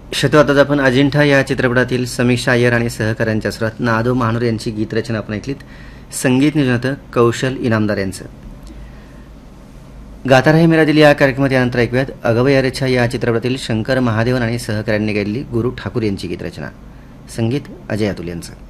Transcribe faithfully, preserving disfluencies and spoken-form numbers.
शतवाताच आपण अजिंठा या चित्रपटातील समीक्षा अय्यर आणि सहकाऱ्यांच्या स्वरात नादो महानोर यांची गीतरचना आपण ऐकलीत. संगीत नियोजन कौशल इनामदार यांचं. गाता रहे मेरा दिल या कार्यक्रमात यानंतर ऐकूयात अगव यारेच्छा या चित्रपटातील शंकर महादेवन आणि सहकाऱ्यांनी गायलेली गुरु ठाकूर यांची गीतरचना. संगीत अजय अतुल यांचं.